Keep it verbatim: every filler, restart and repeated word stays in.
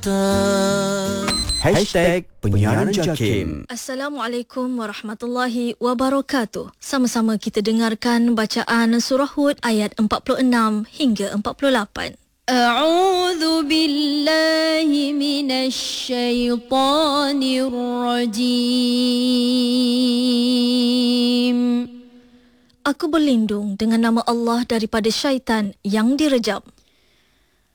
Hashtag Penyiaran Jakim. Assalamualaikum warahmatullahi wabarakatuh. Sama-sama kita dengarkan bacaan surah Hud ayat empat puluh enam hingga empat puluh lapan. A'udzu billahi minasy syaithanir rajim. Aku berlindung dengan nama Allah daripada syaitan yang direjam.